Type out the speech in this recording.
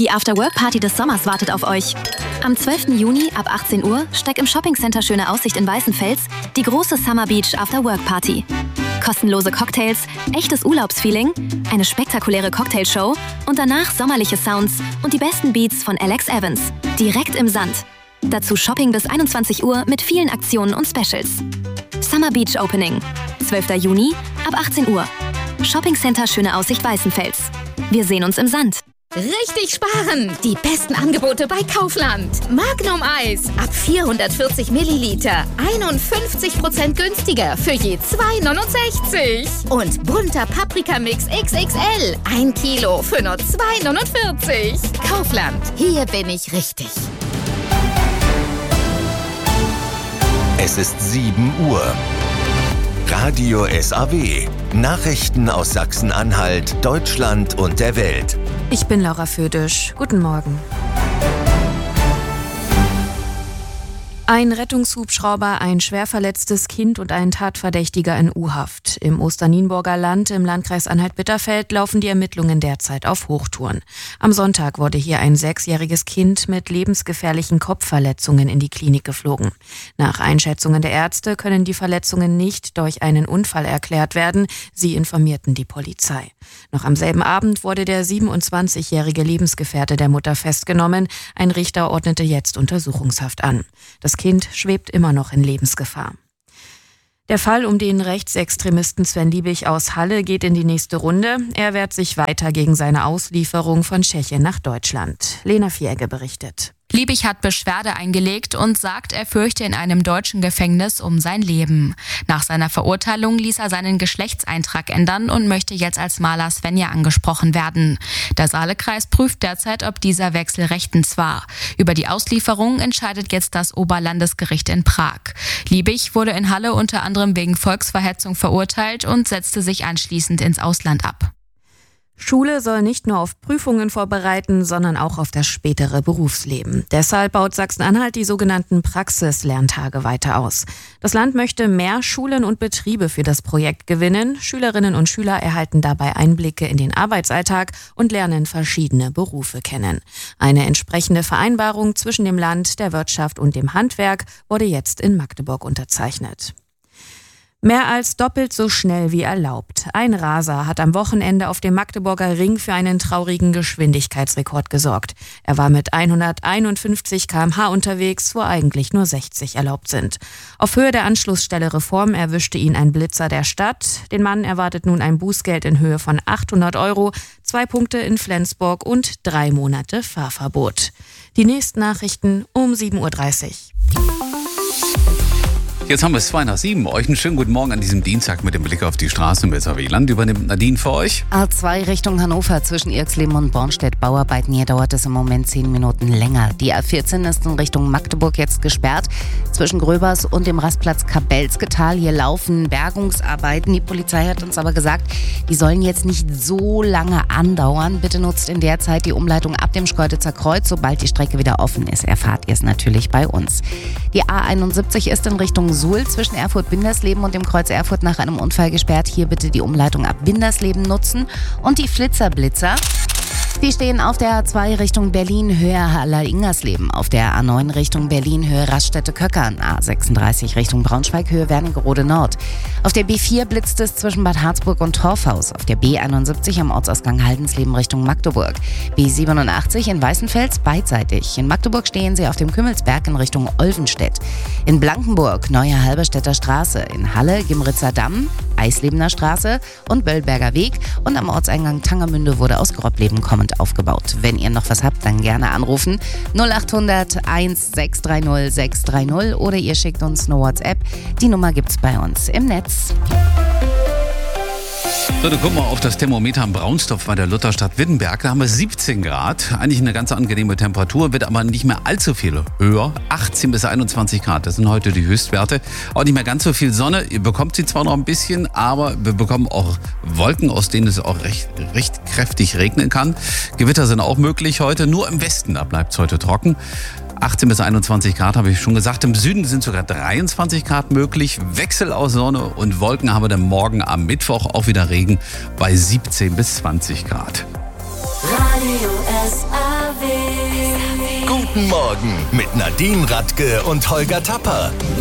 Die After-Work-Party des Sommers wartet auf euch. Am 12. Juni ab 18 Uhr steckt im Shoppingcenter Schöne Aussicht in Weißenfels die große Summer Beach After-Work-Party. Kostenlose Cocktails, echtes Urlaubsfeeling, eine spektakuläre Cocktailshow und danach sommerliche Sounds und die besten Beats von Alex Evans. Direkt im Sand. Dazu Shopping bis 21 Uhr mit vielen Aktionen und Specials. Summer Beach Opening. 12. Juni ab 18 Uhr. Shoppingcenter Schöne Aussicht Weißenfels. Wir sehen uns im Sand. Richtig sparen! Die besten Angebote bei Kaufland. Magnum Eis ab 440 Milliliter. 51% günstiger für je 2,69. Und bunter Paprikamix XXL. 1 Kilo für nur 2,49. Kaufland. Hier bin ich richtig. Es ist 7 Uhr. Radio SAW. Nachrichten aus Sachsen-Anhalt, Deutschland und der Welt. Ich bin Laura Födisch. Guten Morgen. Ein Rettungshubschrauber, ein schwer verletztes Kind und ein Tatverdächtiger in U-Haft. Im Osternienburger Land im Landkreis Anhalt-Bitterfeld laufen die Ermittlungen derzeit auf Hochtouren. Am Sonntag wurde hier ein 6-jähriges Kind mit lebensgefährlichen Kopfverletzungen in die Klinik geflogen. Nach Einschätzungen der Ärzte können die Verletzungen nicht durch einen Unfall erklärt werden. Sie informierten die Polizei. Noch am selben Abend wurde der 27-jährige Lebensgefährte der Mutter festgenommen. Ein Richter ordnete jetzt Untersuchungshaft an. Das Kind schwebt immer noch in Lebensgefahr. Der Fall um den Rechtsextremisten Sven Liebig aus Halle geht in die nächste Runde. Er wehrt sich weiter gegen seine Auslieferung von Tschechien nach Deutschland. Lena Vierge berichtet. Liebig hat Beschwerde eingelegt und sagt, er fürchte in einem deutschen Gefängnis um sein Leben. Nach seiner Verurteilung ließ er seinen Geschlechtseintrag ändern und möchte jetzt als Maler Svenja angesprochen werden. Der Saalekreis prüft derzeit, ob dieser Wechsel rechtens war. Über die Auslieferung entscheidet jetzt das Oberlandesgericht in Prag. Liebig wurde in Halle unter anderem wegen Volksverhetzung verurteilt und setzte sich anschließend ins Ausland ab. Schule soll nicht nur auf Prüfungen vorbereiten, sondern auch auf das spätere Berufsleben. Deshalb baut Sachsen-Anhalt die sogenannten Praxislerntage weiter aus. Das Land möchte mehr Schulen und Betriebe für das Projekt gewinnen. Schülerinnen und Schüler erhalten dabei Einblicke in den Arbeitsalltag und lernen verschiedene Berufe kennen. Eine entsprechende Vereinbarung zwischen dem Land, der Wirtschaft und dem Handwerk wurde jetzt in Magdeburg unterzeichnet. Mehr als doppelt so schnell wie erlaubt. Ein Raser hat am Wochenende auf dem Magdeburger Ring für einen traurigen Geschwindigkeitsrekord gesorgt. Er war mit 151 km/h unterwegs, wo eigentlich nur 60 erlaubt sind. Auf Höhe der Anschlussstelle Reform erwischte ihn ein Blitzer der Stadt. Den Mann erwartet nun ein Bußgeld in Höhe von 800 €, 2 Punkte in Flensburg und 3 Monate Fahrverbot. Die nächsten Nachrichten um 7:30 Uhr. Jetzt haben wir es 6:02. Euch einen schönen guten Morgen an diesem Dienstag mit dem Blick auf die Straße im SAW-Land. Übernimmt Nadine für euch. A2 Richtung Hannover zwischen Irxleben und Bornstedt. Bauarbeiten, hier dauert es im Moment 10 Minuten länger. Die A14 ist in Richtung Magdeburg jetzt gesperrt. Zwischen Gröbers und dem Rastplatz Kabelsketal. Hier laufen Bergungsarbeiten. Die Polizei hat uns aber gesagt, die sollen jetzt nicht so lange andauern. Bitte nutzt in der Zeit die Umleitung ab dem Schkeuditzer Kreuz. Sobald die Strecke wieder offen ist, erfahrt ihr es natürlich bei uns. Die A71 ist in Richtung Suhl zwischen Erfurt-Bindersleben und dem Kreuz Erfurt nach einem Unfall gesperrt. Hier bitte die Umleitung ab Bindersleben nutzen. Und die Flitzer-Blitzer, die stehen auf der A2 Richtung Berlin, Höhe Haller-Ingersleben. Auf der A9 Richtung Berlin, Höhe Raststätte-Köckern. A36 Richtung Braunschweig, Höhe Wernigerode Nord. Auf der B4 blitzt es zwischen Bad Harzburg und Torfhaus. Auf der B71 am Ortsausgang Haldensleben Richtung Magdeburg. B87 in Weißenfels beidseitig. In Magdeburg stehen sie auf dem Kümmelsberg in Richtung Olvenstedt. In Blankenburg Neue Halberstädter Straße. In Halle Gimritzer Damm, Eislebener Straße und Böllberger Weg. Und am Ortseingang Tangermünde wurde aus Grobleben kommend aufgebaut. Wenn ihr noch was habt, dann gerne anrufen. 0800 1630 630 oder ihr schickt uns eine WhatsApp. Die Nummer gibt's bei uns im Netz. So, dann gucken wir auf das Thermometer am Braunstorf bei der Lutherstadt Wittenberg. Da haben wir 17 Grad. Eigentlich eine ganz angenehme Temperatur, wird aber nicht mehr allzu viel höher. 18 bis 21 Grad, das sind heute die Höchstwerte. Auch nicht mehr ganz so viel Sonne. Ihr bekommt sie zwar noch ein bisschen, aber wir bekommen auch Wolken, aus denen es auch recht kräftig regnen kann. Gewitter sind auch möglich heute, nur im Westen, da bleibt es heute trocken. 18 bis 21 Grad habe ich schon gesagt. Im Süden sind sogar 23 Grad möglich. Wechsel aus Sonne und Wolken haben wir dann morgen am Mittwoch auch wieder Regen bei 17 bis 20 Grad. Radio SAW. Guten Morgen mit Nadine Radke und Holger Tapper.